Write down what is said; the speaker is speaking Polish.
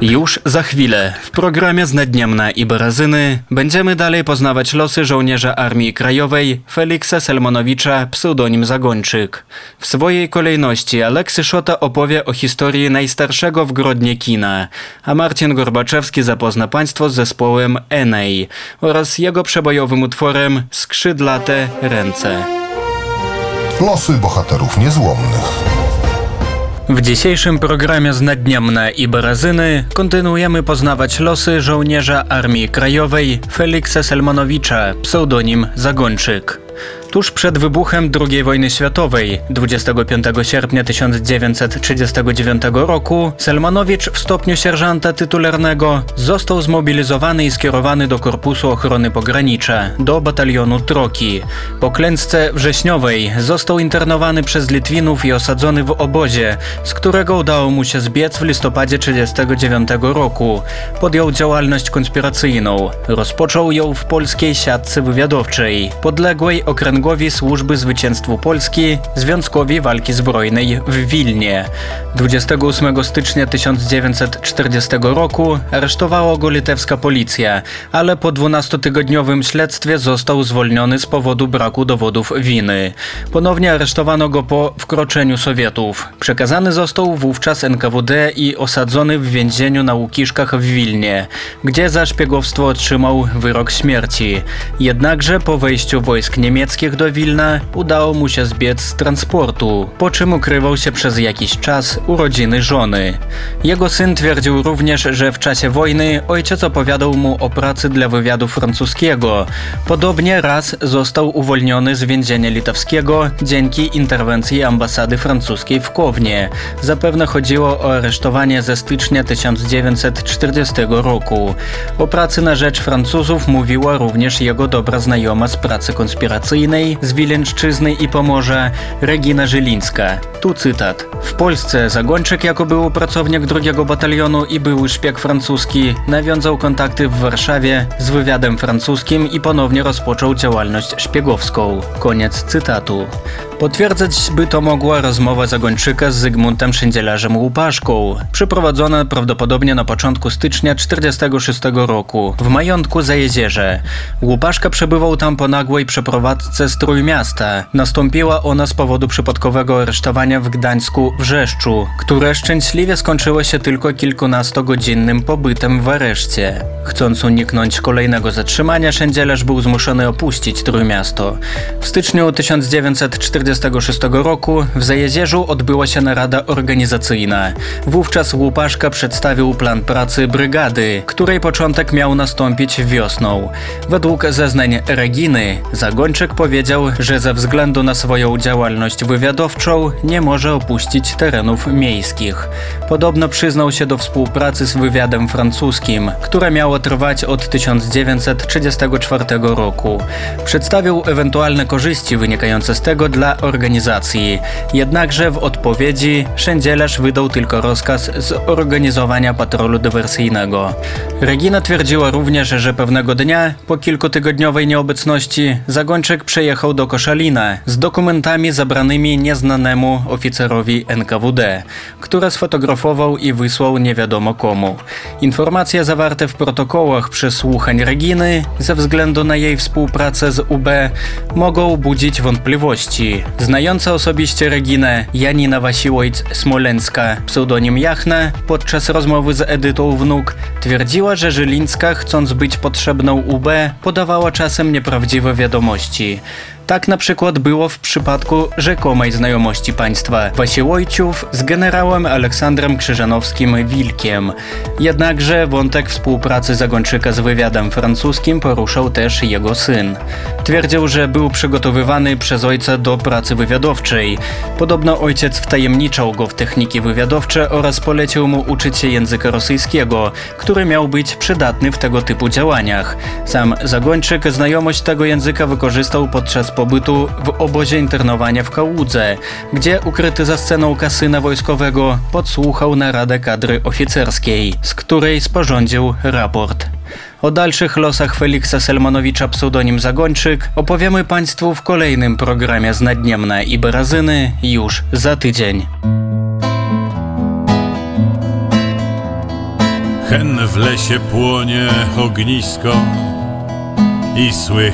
Już za chwilę w programie Znadniemna i Barazyny będziemy dalej poznawać losy żołnierza Armii Krajowej Feliksa Selmanowicza, pseudonim Zagończyk. W swojej kolejności Aleksy Szota opowie o historii najstarszego w Grodnie kina, a Marcin Gorbaczewski zapozna Państwo z zespołem Enei oraz jego przebojowym utworem Skrzydlate ręce. Losy bohaterów niezłomnych. W dzisiejszym programie Znadniemna i Barazyny kontynuujemy poznawać losy żołnierza Armii Krajowej Feliksa Selmanowicza, pseudonim Zagończyk. Tuż przed wybuchem II wojny światowej, 25 sierpnia 1939 roku, Selmanowicz w stopniu sierżanta tytularnego został zmobilizowany i skierowany do Korpusu Ochrony Pogranicza, do batalionu Troki. Po klęsce wrześniowej został internowany przez Litwinów i osadzony w obozie, z którego udało mu się zbiec w listopadzie 1939 roku. Podjął działalność konspiracyjną. Rozpoczął ją w polskiej siatce wywiadowczej, podległej Okręgowi Służby Zwycięstwu Polski, Związkowi Walki Zbrojnej w Wilnie. 28 stycznia 1940 roku aresztowała go litewska policja, ale po 12-tygodniowym śledztwie został zwolniony z powodu braku dowodów winy. Ponownie aresztowano go po wkroczeniu Sowietów. Przekazany został wówczas NKWD i osadzony w więzieniu na Łukiszkach w Wilnie, gdzie za szpiegowstwo otrzymał wyrok śmierci. Jednakże po wejściu wojsk niemieckich do Wilna udało mu się zbiec z transportu, po czym ukrywał się przez jakiś czas u rodziny żony. Jego syn twierdził również, że w czasie wojny ojciec opowiadał mu o pracy dla wywiadu francuskiego. Podobnie raz został uwolniony z więzienia litewskiego dzięki interwencji ambasady francuskiej w Kownie. Zapewne chodziło o aresztowanie ze stycznia 1940 roku. O pracy na rzecz Francuzów mówiła również jego dobra znajoma z pracy konspiracyjnej z Wileńszczyzny i Pomorza, Regina Żylińska. Tu cytat. W Polsce Zagończyk jako był pracownik drugiego batalionu i były szpieg francuski nawiązał kontakty w Warszawie z wywiadem francuskim i ponownie rozpoczął działalność szpiegowską. Koniec cytatu. Potwierdzać by to mogła rozmowa Zagończyka z Zygmuntem Szendzielarzem Łupaszką, przeprowadzona prawdopodobnie na początku stycznia 1946 roku w majątku Zajezierze. Łupaszka przebywał tam po nagłej przeprowadzce z Trójmiasta. Nastąpiła ona z powodu przypadkowego aresztowania w Gdańsku Wrzeszczu, które szczęśliwie skończyło się tylko kilkunastogodzinnym pobytem w areszcie. Chcąc uniknąć kolejnego zatrzymania, Szendzielarz był zmuszony opuścić Trójmiasto. W styczniu 1946 roku w Zajezierzu odbyła się narada organizacyjna. Wówczas Łupaszka przedstawił plan pracy brygady, której początek miał nastąpić wiosną. Według zeznań Reginy, Zagończyk powiedział, że ze względu na swoją działalność wywiadowczą nie może opuścić terenów miejskich. Podobno przyznał się do współpracy z wywiadem francuskim, która miała trwać od 1934 roku. Przedstawił ewentualne korzyści wynikające z tego dla organizacji. Jednakże w odpowiedzi Szendzielarz wydał tylko rozkaz zorganizowania patrolu dywersyjnego. Regina twierdziła również, że pewnego dnia, po kilkutygodniowej nieobecności, Zagończyk przejechał do Koszalina z dokumentami zabranymi nieznanemu oficerowi NKWD, które sfotografował i wysłał nie wiadomo komu. Informacje zawarte w protokołach przesłuchań Reginy, ze względu na jej współpracę z UB, mogą budzić wątpliwości. Znająca osobiście Reginę Janina Wasiłojc-Smoleńska, pseudonim Jachna, podczas rozmowy z Edytą Wnuk, twierdziła, że Żylińska, chcąc być potrzebną UB, podawała czasem nieprawdziwe wiadomości. Tak na przykład było w przypadku rzekomej znajomości państwa Wasiłojciów z generałem Aleksandrem Krzyżanowskim-Wilkiem. Jednakże wątek współpracy Zagończyka z wywiadem francuskim poruszał też jego syn. Twierdził, że był przygotowywany przez ojca do pracy wywiadowczej. Podobno ojciec wtajemniczał go w techniki wywiadowcze oraz polecił mu uczyć się języka rosyjskiego, który miał być przydatny w tego typu działaniach. Sam Zagończyk znajomość tego języka wykorzystał podczas pobytu w obozie internowania w Kałudze, gdzie ukryty za sceną kasyna wojskowego podsłuchał naradę kadry oficerskiej, z której sporządził raport. O dalszych losach Feliksa Selmanowicza pseudonim Zagończyk opowiemy Państwu w kolejnym programie Znadniemna i Barazyny już za tydzień. Hen w lesie płonie ognisko i słychać